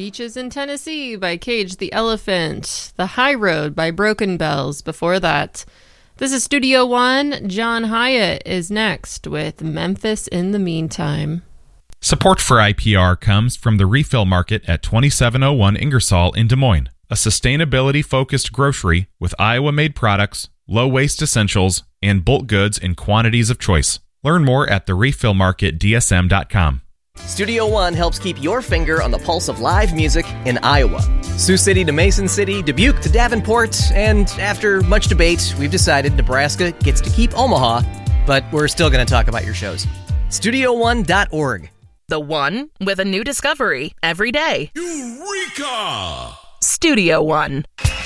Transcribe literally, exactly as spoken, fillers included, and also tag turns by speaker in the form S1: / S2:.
S1: Beaches in Tennessee by Cage the Elephant. The High Road by Broken Bells before that. This is Studio One. John Hyatt is next with Memphis in the Meantime.
S2: Support for I P R comes from the Refill Market at twenty-seven oh one Ingersoll in Des Moines, a sustainability-focused grocery with Iowa-made products, low-waste essentials, and bulk goods in quantities of choice. Learn more at the refill market d s m dot com.
S3: Studio One helps keep your finger on the pulse of live music in Iowa. Sioux City to Mason City, Dubuque to Davenport, and after much debate, we've decided Nebraska gets to keep Omaha, but we're still going to talk about your shows. studio one dot org.
S4: The One with a new discovery every day.
S5: Eureka!
S4: Studio One.